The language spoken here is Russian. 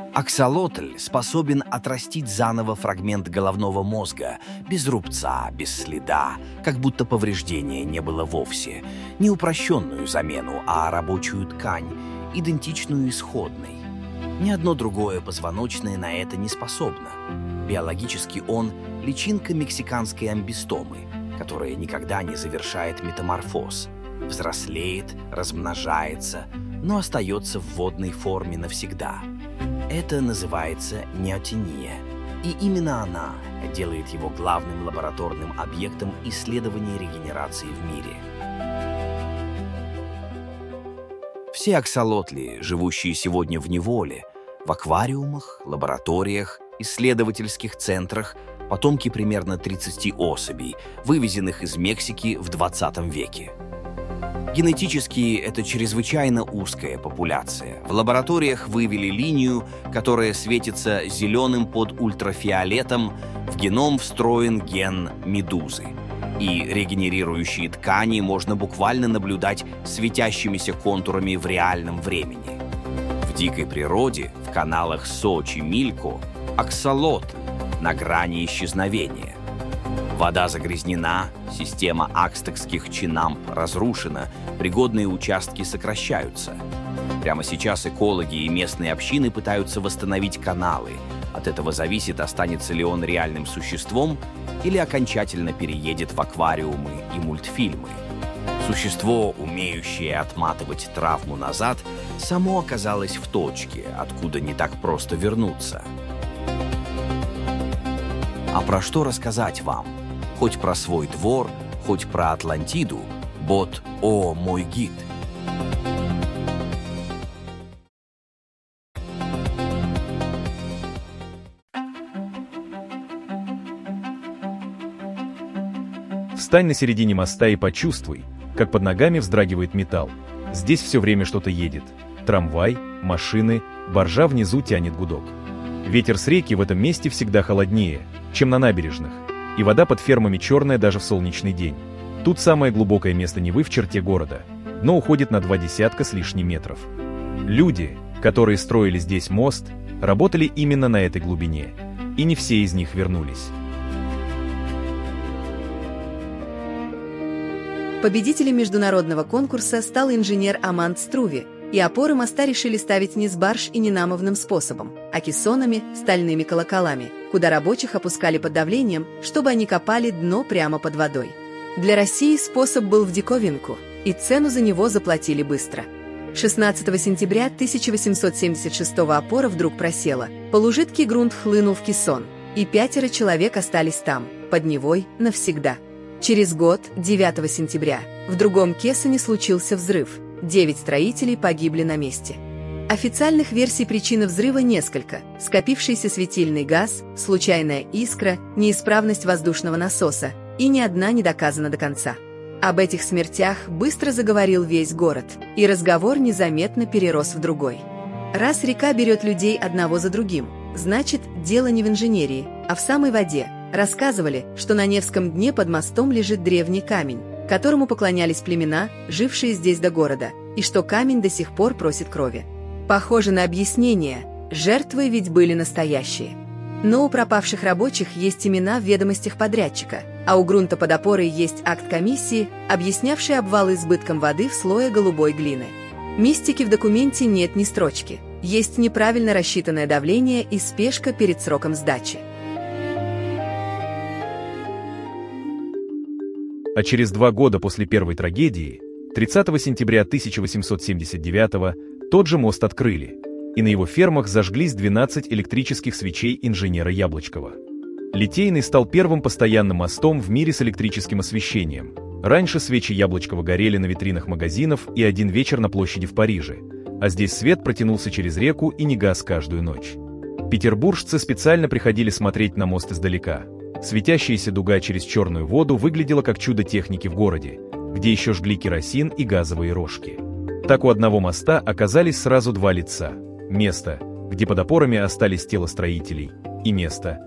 Аксолотль способен отрастить заново фрагмент головного мозга, без рубца, без следа, как будто повреждения не было вовсе. Не упрощенную замену, а рабочую ткань, идентичную исходной. Ни одно другое позвоночное на это не способно. Биологически он – личинка мексиканской амбистомы, которая никогда не завершает метаморфоз, взрослеет, размножается, но остается в водной форме навсегда. Это называется неотения, и именно она делает его главным лабораторным объектом исследования регенерации в мире. Все аксолотли, живущие сегодня в неволе, в аквариумах, лабораториях, исследовательских центрах, потомки примерно 30 особей, вывезенных из Мексики в 20 веке. Генетически это чрезвычайно узкая популяция. В лабораториях вывели линию, которая светится зеленым под ультрафиолетом, в геном встроен ген медузы. И регенерирующие ткани можно буквально наблюдать светящимися контурами в реальном времени. В дикой природе, в каналах Сочи-Милько, аксолотль на грани исчезновения. Вода загрязнена, система акстекских чинамп разрушена, пригодные участки сокращаются. Прямо сейчас экологи и местные общины пытаются восстановить каналы. От этого зависит, останется ли он реальным существом или окончательно переедет в аквариумы и мультфильмы. Существо, умеющее отматывать травму назад, само оказалось в точке, откуда не так просто вернуться. А про что рассказать вам? Хоть про свой двор, хоть про Атлантиду, бот «О, мой гид». Встань на середине моста и почувствуй, как под ногами вздрагивает металл. Здесь все время что-то едет. Трамвай, машины, баржа внизу тянет гудок. Ветер с реки в этом месте всегда холоднее, чем на набережных, и вода под фермами черная даже в солнечный день. Тут самое глубокое место Невы в черте города, но уходит на 20 с лишним метров. Люди, которые строили здесь мост, работали именно на этой глубине, и не все из них вернулись. Победителем международного конкурса стал инженер Аманд Струви, и опоры моста решили ставить не с барж и не намовным способом, а кессонами, стальными колоколами, куда рабочих опускали под давлением, чтобы они копали дно прямо под водой. Для России способ был в диковинку, и цену за него заплатили быстро. 16 сентября 1876 опора вдруг просела, полужидкий грунт хлынул в кессон, и 5 человек остались там, под Невой, навсегда. Через год, 9 сентября, в другом кессоне случился взрыв. 9 строителей погибли на месте. Официальных версий причины взрыва несколько: скопившийся светильный газ, случайная искра, неисправность воздушного насоса, и ни одна не доказана до конца. Об этих смертях быстро заговорил весь город, и разговор незаметно перерос в другой. Раз река берет людей одного за другим, значит, дело не в инженерии, а в самой воде. Рассказывали, что на Невском дне под мостом лежит древний камень, которому поклонялись племена, жившие здесь до города, и что камень до сих пор просит крови. Похоже на объяснение, жертвы ведь были настоящие. Но у пропавших рабочих есть имена в ведомостях подрядчика, а у грунта под опорой есть акт комиссии, объяснявший обвал избытком воды в слое голубой глины. Мистики в документе нет ни строчки, есть неправильно рассчитанное давление и спешка перед сроком сдачи. А через 2 года после первой трагедии, 30 сентября 1879-го, тот же мост открыли, и на его фермах зажглись 12 электрических свечей инженера Яблочкова. Литейный стал первым постоянным мостом в мире с электрическим освещением. Раньше свечи Яблочкова горели на витринах магазинов и один вечер на площади в Париже, а здесь свет протянулся через реку и не гас каждую ночь. Петербуржцы специально приходили смотреть на мост издалека. Светящаяся дуга через черную воду выглядела как чудо техники в городе, где еще жгли керосин и газовые рожки. Так у одного моста оказались сразу 2 лица: место, где под опорами остались тела строителей, и место,